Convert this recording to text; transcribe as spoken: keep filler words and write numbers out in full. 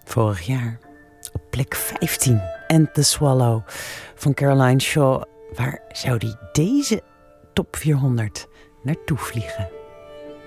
Vorig jaar op plek vijftien. And the Swallow van Caroline Shaw. Waar zou die deze top vierhonderd naartoe vliegen?